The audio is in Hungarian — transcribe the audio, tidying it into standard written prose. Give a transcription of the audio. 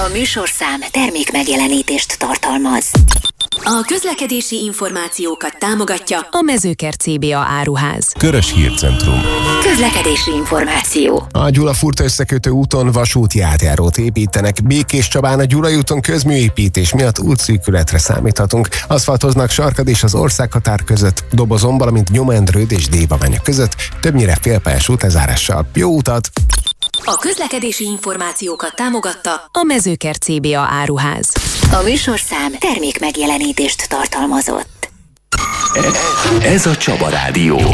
A műsorszám termék megjelenítést tartalmaz. A közlekedési információkat támogatja a Mezőker CBA áruház. Körös Hírcentrum. Közlekedési információ. A Gyula-Furta összekötő úton vasúti átjárót építenek. Békés Csabán a Gyulai úton közműépítés miatt útszűkületre számíthatunk. Aszfaltoznak Sarkad és az országhatár között, Dobozon, valamint Nyomendrőd és Dévabánya között, többnyire félpályás útlezárással. Jó utat! A közlekedési információkat támogatta a Mezőker CBA áruház. A műsorszám termék megjelenítést tartalmazott. Ez a Csaba Rádió.